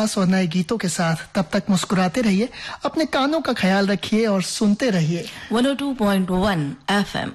अंदाज और नए गीतों के साथ। तब तक मुस्कुराते रहिए, अपने कानों का ख्याल रखिए और सुनते रहिए 102.1 FM।